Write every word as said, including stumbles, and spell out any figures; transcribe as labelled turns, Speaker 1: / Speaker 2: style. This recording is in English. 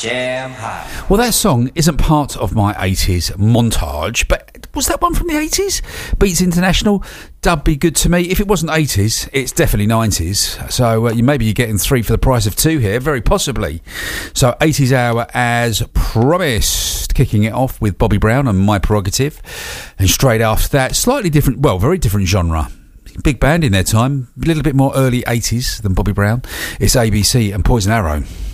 Speaker 1: Jam Hot.
Speaker 2: Well, that song isn't part of my eighties montage, but was that one from the eighties? Beats International, Dub Be Good To Me. If it wasn't eighties, it's definitely nineties. So uh, you maybe you're getting three for the price of two here, very possibly. So eighties Hour as promised, kicking it off with Bobby Brown and My Prerogative. And straight after that, slightly different, well, very different genre. Big band in their time, a little bit more early eighties than Bobby Brown. It's A B C and Poison Arrow.